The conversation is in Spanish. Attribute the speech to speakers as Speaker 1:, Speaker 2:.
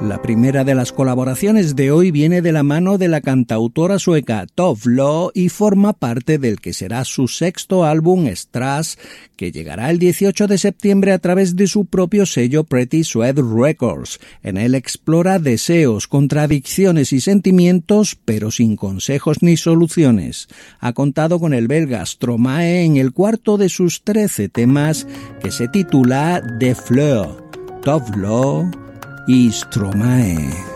Speaker 1: La primera de las colaboraciones de hoy viene de la mano de la cantautora sueca Tove Lo y forma parte del que será su sexto álbum Strass, que llegará el 18 de septiembre a través de su propio sello Pretty Sweat Records. En él explora deseos, contradicciones y sentimientos, pero sin consejos ni soluciones. Ha contado con el belga Stromae en el cuarto de sus 13 temas, que se titula Des Fleurs. Tove Lo y Stromae.